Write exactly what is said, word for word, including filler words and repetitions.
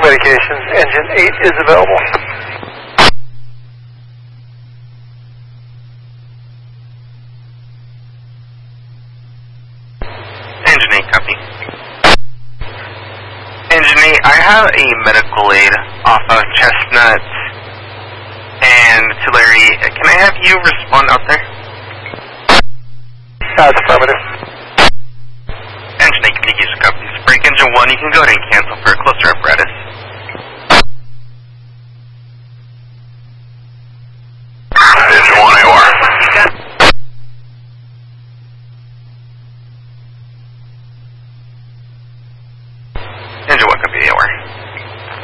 medications. Engine eight is available. Engine eight, copy. Engine eight, I have a medical aid off of Chestnut and Tulare. Can I have you respond out there? That's affirmative. Engine eight, communication copies. Break engine one, you can go ahead and cancel for a closer apparatus.